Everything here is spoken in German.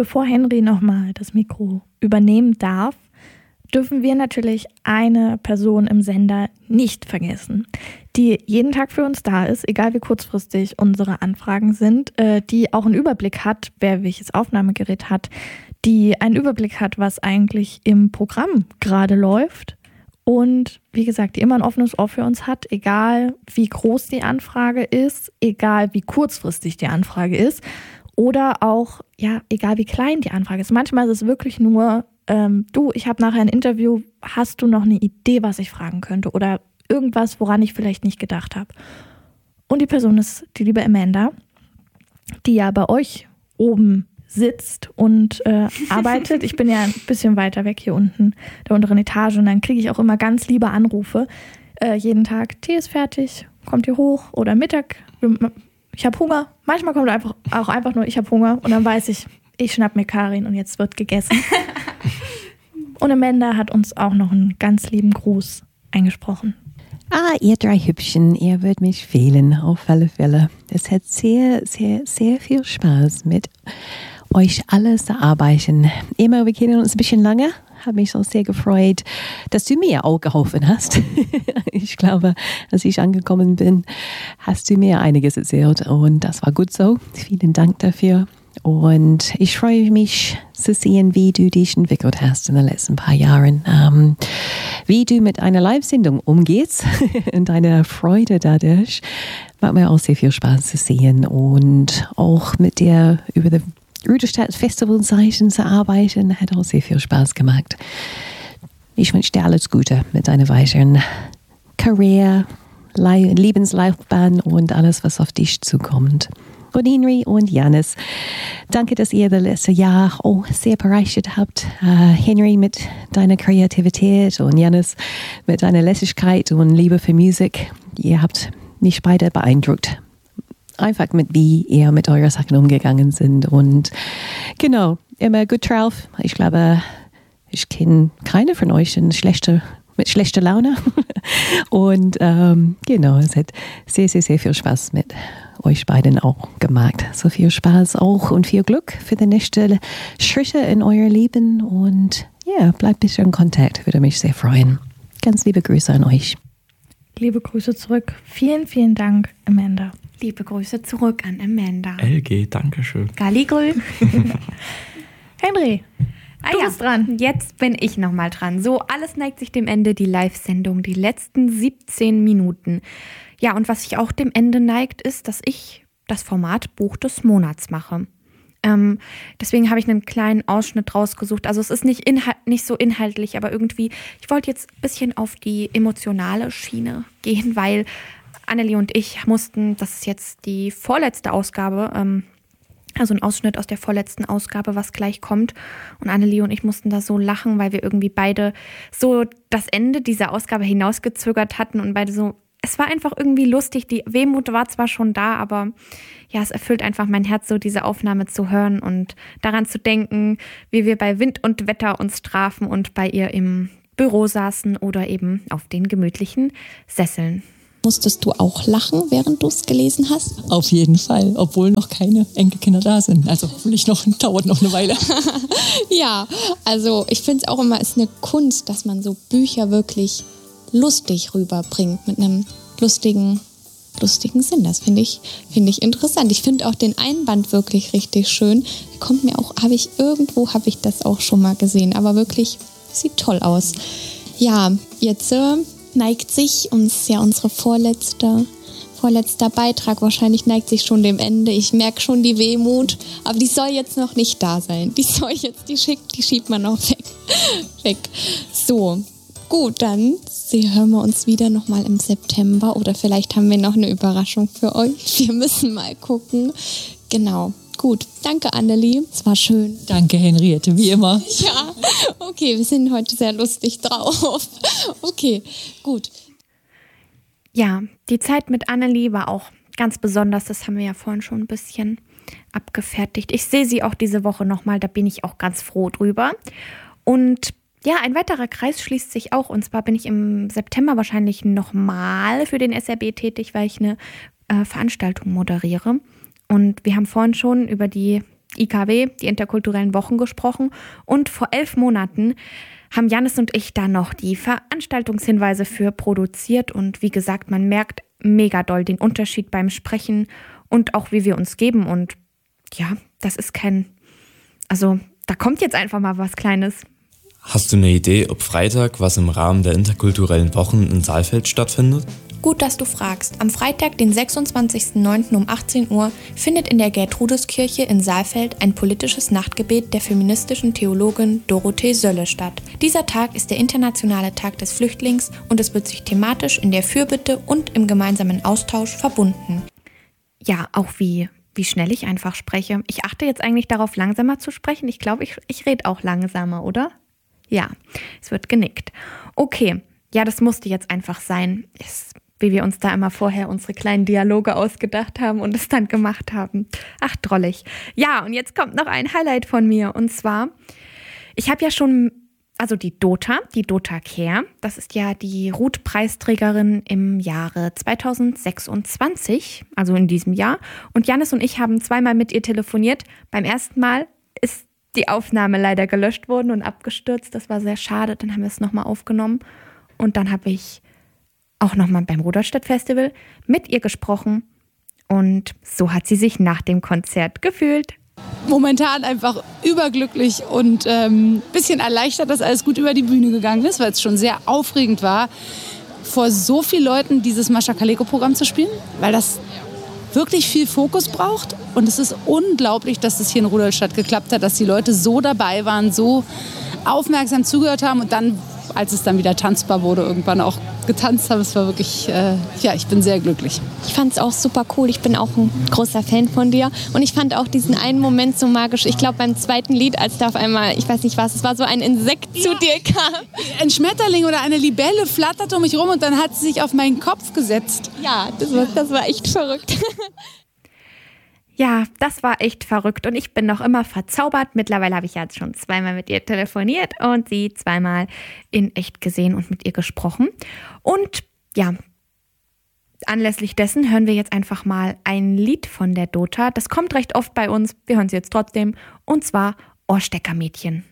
Bevor Henry nochmal das Mikro übernehmen darf, dürfen wir natürlich eine Person im Sender nicht vergessen, die jeden Tag für uns da ist, egal wie kurzfristig unsere Anfragen sind, die auch einen Überblick hat, wer welches Aufnahmegerät hat, die einen Überblick hat, was eigentlich im Programm gerade läuft und wie gesagt, die immer ein offenes Ohr für uns hat, egal wie groß die Anfrage ist, egal wie kurzfristig die Anfrage ist oder auch, ja, egal wie klein die Anfrage ist. Manchmal ist es wirklich nur du, ich habe nachher ein Interview, hast du noch eine Idee, was ich fragen könnte oder irgendwas, woran ich vielleicht nicht gedacht habe. Und die Person ist die liebe Amanda, die ja bei euch oben sitzt und arbeitet. Ich bin ja ein bisschen weiter weg hier unten, der unteren Etage und dann kriege ich auch immer ganz liebe Anrufe. Jeden Tag, Tee ist fertig, kommt ihr hoch oder Mittag, ich habe Hunger. Manchmal kommt einfach nur, ich habe Hunger und dann weiß ich schnapp mir Karin und jetzt wird gegessen. Und Amanda hat uns auch noch einen ganz lieben Gruß eingesprochen. Ihr drei Hübschen, ihr würdet mich fehlen, auf alle Fälle. Es hat sehr, sehr, sehr viel Spaß mit euch alle zu arbeiten. Immer, wir kennen uns ein bisschen lange. Habe mich auch sehr gefreut, dass du mir auch geholfen hast. Ich glaube, als ich angekommen bin, hast du mir einiges erzählt und das war gut so. Vielen Dank dafür. Und ich freue mich zu sehen, wie du dich entwickelt hast in den letzten paar Jahren. Wie du mit einer Live-Sendung umgehst und deine Freude dadurch. Macht mir auch sehr viel Spaß zu sehen. Und auch mit dir über die Rüderstadt Festivalzeichen zu arbeiten, hat auch sehr viel Spaß gemacht. Ich wünsche dir alles Gute mit deiner weiteren Karriere, Lebenslaufbahn und alles, was auf dich zukommt. Und Henry und Janis, danke, dass ihr das letzte Jahr auch sehr bereichert habt. Henry mit deiner Kreativität und Janis mit deiner Lässigkeit und Liebe für Musik. Ihr habt mich beide beeindruckt. Einfach mit wie ihr mit euren Sachen umgegangen sind. Und genau, immer gut drauf. Ich glaube, ich kenne keine von euch mit schlechter Laune. Und genau, es hat sehr, sehr, sehr viel Spaß mit euch beiden auch gemacht. So viel Spaß auch und viel Glück für die nächsten Schritte in euer Leben. Und ja, bleibt bitte in Kontakt, würde mich sehr freuen. Ganz liebe Grüße an euch. Liebe Grüße zurück. Vielen, vielen Dank, Amanda. Liebe Grüße zurück an Amanda. LG, Dankeschön. Galligrü. Henry, du bist dran. Jetzt bin ich nochmal dran. So, alles neigt sich dem Ende, die Live-Sendung, die letzten 17 Minuten. Ja, und was sich auch dem Ende neigt, ist, dass ich das Format Buch des Monats mache. Deswegen habe ich einen kleinen Ausschnitt rausgesucht. Also es ist nicht so inhaltlich, aber irgendwie, ich wollte jetzt ein bisschen auf die emotionale Schiene gehen, weil Annelie und ich mussten, das ist jetzt die vorletzte Ausgabe, also ein Ausschnitt aus der vorletzten Ausgabe, was gleich kommt. Und Annelie und ich mussten da so lachen, weil wir irgendwie beide so das Ende dieser Ausgabe hinausgezögert hatten und beide so, es war einfach irgendwie lustig. Die Wehmut war zwar schon da, aber ja, es erfüllt einfach mein Herz, so diese Aufnahme zu hören und daran zu denken, wie wir bei Wind und Wetter uns trafen und bei ihr im Büro saßen oder eben auf den gemütlichen Sesseln. Musstest du auch lachen, während du es gelesen hast? Auf jeden Fall, obwohl noch keine Enkelkinder da sind. Also dauert noch eine Weile. Ja, also ich finde es auch immer, ist eine Kunst, dass man so Bücher wirklich lustig rüberbringt, mit einem lustigen Sinn. Das finde ich interessant. Ich finde auch den Einband wirklich richtig schön. Kommt mir auch, habe ich das auch schon mal gesehen, aber wirklich, sieht toll aus. Ja, jetzt neigt sich uns ja unsere vorletzter Beitrag, wahrscheinlich neigt sich schon dem Ende. Ich merke schon die Wehmut, aber die soll jetzt noch nicht da sein. Die schiebt man noch weg. So, gut, dann hören wir uns wieder nochmal im September oder vielleicht haben wir noch eine Überraschung für euch. Wir müssen mal gucken. Genau. Gut, danke Annelie, es war schön. Danke Henriette, wie immer. Ja, okay, wir sind heute sehr lustig drauf. Okay, gut. Ja, die Zeit mit Annelie war auch ganz besonders, das haben wir ja vorhin schon ein bisschen abgefertigt. Ich sehe sie auch diese Woche nochmal, da bin ich auch ganz froh drüber. Und ja, ein weiterer Kreis schließt sich auch, und zwar bin ich im September wahrscheinlich nochmal für den SRB tätig, weil ich eine Veranstaltung moderiere. Und wir haben vorhin schon über die IKW, die interkulturellen Wochen, gesprochen. Und vor 11 Monaten haben Jannis und ich da noch die Veranstaltungshinweise für produziert. Und wie gesagt, man merkt mega doll den Unterschied beim Sprechen und auch wie wir uns geben. Und ja, das ist da kommt jetzt einfach mal was Kleines. Hast du eine Idee, ob Freitag was im Rahmen der interkulturellen Wochen in Saalfeld stattfindet? Gut, dass du fragst. Am Freitag, den 26.09. um 18 Uhr findet in der Gertruduskirche in Saalfeld ein politisches Nachtgebet der feministischen Theologin Dorothee Sölle statt. Dieser Tag ist der internationale Tag des Flüchtlings und es wird sich thematisch in der Fürbitte und im gemeinsamen Austausch verbunden. Ja, auch wie schnell ich einfach spreche. Ich achte jetzt eigentlich darauf, langsamer zu sprechen. Ich glaube, ich rede auch langsamer, oder? Ja, es wird genickt. Okay, ja, das musste jetzt einfach sein. Wie wir uns da immer vorher unsere kleinen Dialoge ausgedacht haben und es dann gemacht haben. Ach, drollig. Ja, und jetzt kommt noch ein Highlight von mir. Und zwar, ich habe ja schon, die Dota Kehr, das ist ja die Ruth-Preisträgerin im Jahre 2026, also in diesem Jahr. Und Jannis und ich haben 2-mal mit ihr telefoniert. Beim ersten Mal ist die Aufnahme leider gelöscht worden und abgestürzt. Das war sehr schade. Dann haben wir es nochmal aufgenommen. Und dann habe ich auch nochmal beim Rudolstadt-Festival mit ihr gesprochen. Und so hat sie sich nach dem Konzert gefühlt. Momentan einfach überglücklich und bisschen erleichtert, dass alles gut über die Bühne gegangen ist, weil es schon sehr aufregend war, vor so vielen Leuten dieses Mascha Kaleko-Programm zu spielen, weil das wirklich viel Fokus braucht. Und es ist unglaublich, dass es hier in Rudolstadt geklappt hat, dass die Leute so dabei waren, so aufmerksam zugehört haben und dann, als es dann wieder tanzbar wurde, irgendwann auch getanzt haben. Es war wirklich, ich bin sehr glücklich. Ich fand es auch super cool. Ich bin auch ein großer Fan von dir. Und ich fand auch diesen einen Moment so magisch. Ich glaube, beim zweiten Lied, als da auf einmal, ich weiß nicht was, es war so ein Insekt zu dir kam. Ein Schmetterling oder eine Libelle flatterte um mich rum und dann hat sie sich auf meinen Kopf gesetzt. Ja, das war echt verrückt. Ja, das war echt verrückt und ich bin noch immer verzaubert. Mittlerweile habe ich ja jetzt schon 2-mal mit ihr telefoniert und sie 2-mal in echt gesehen und mit ihr gesprochen. Und ja, anlässlich dessen hören wir jetzt einfach mal ein Lied von der Dota. Das kommt recht oft bei uns, wir hören es jetzt trotzdem, und zwar Ohrsteckermädchen.